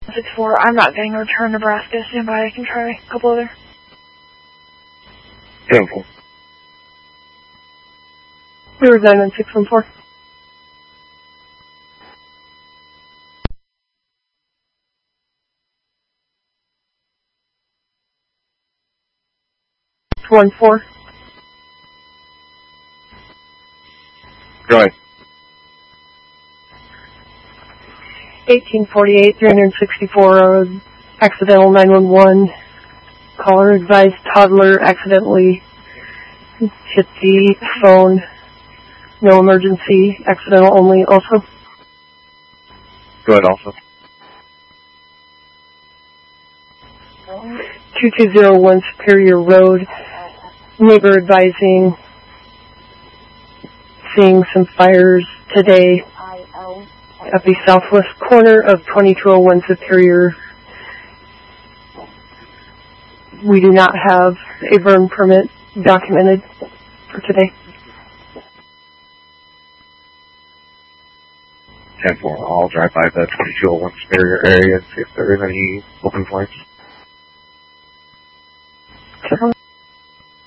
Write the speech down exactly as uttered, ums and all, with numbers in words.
six four, I'm not getting a return Nebraska. Stand by, I can try a couple other. ten four. Here nine one six one four. One four. Go ahead. Eighteen forty eight, three hundred sixty four, uh, accidental nine one one. Caller advised toddler accidentally hit the phone. No emergency, accidental only also. Go ahead also. two two zero one Superior Road. Neighbor advising seeing some fires today at the southwest corner of twenty-two oh one Superior. We do not have a burn permit documented for today. ten four, I'll drive by the twenty-two oh one Superior area and see if there is any open flames. Sure.